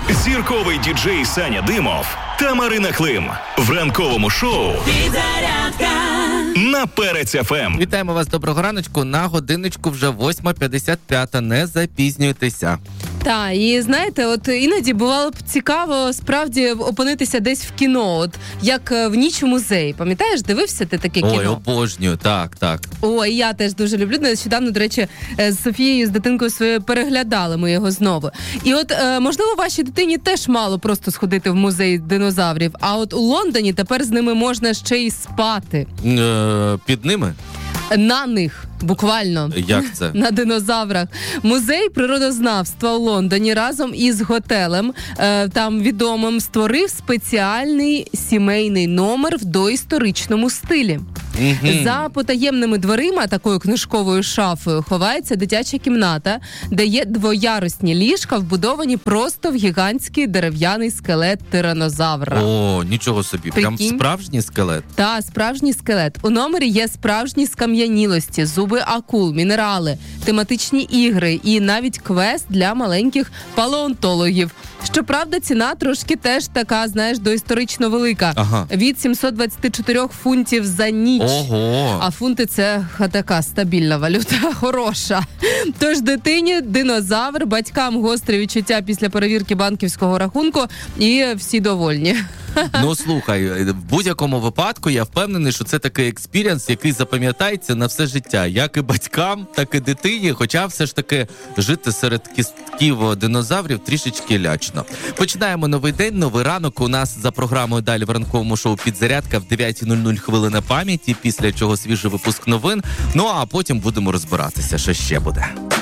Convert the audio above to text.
Зірковий діджей Саня Димов та Марина Клим в ранковому шоу «Підзарядка» на Перець ФМ. Вітаємо вас, доброго раночку. На годиночку вже 8:55. Не запізнюйтеся. Так, і знаєте, от іноді бувало б цікаво справді опинитися десь в кіно, от як в «Ніч у музеї». Пам'ятаєш, дивився ти таке кіно? Ой, обожнюю, так. Ой, я теж дуже люблю. Нещодавно, до речі, з Софією, з дитинкою своєю переглядали ми його знову. І от, можливо, вашій дитині теж мало просто сходити в музей динозаврів, а от у Лондоні тепер з ними можна ще й спати. Під ними? На них. Буквально. Як це? На динозаврах. Музей природознавства у Лондоні разом із готелем, там відомим, створив спеціальний сімейний номер в доісторичному стилі. За потаємними дверима, такою книжковою шафою, ховається дитяча кімната, де є двоярусні ліжка, вбудовані просто в гігантський дерев'яний скелет тиранозавра. О, нічого собі. Прям справжній скелет? Так, справжній скелет. У номері є справжні скам'янілості, зуби акул, мінерали, тематичні ігри і навіть квест для маленьких палеонтологів. Щоправда, ціна трошки теж така, знаєш, доісторично велика. Ага. Від 724 фунтів за ніч. Ого! А фунти – це така стабільна валюта, хороша. Тож дитині динозавр, батькам гостре відчуття після перевірки банківського рахунку і всі довольні. Ну, слухай, в будь-якому випадку я впевнений, що це такий експірієнс, який запам'ятається на все життя. Як і батькам, так і дитині, хоча все ж таки жити серед кістків динозаврів трішечки лячно. Починаємо новий день, новий ранок. У нас за програмою далі в ранковому шоу «Підзарядка» в 9:00 хвилина пам'яті, після чого свіжий випуск новин. Ну, а потім будемо розбиратися, що ще буде.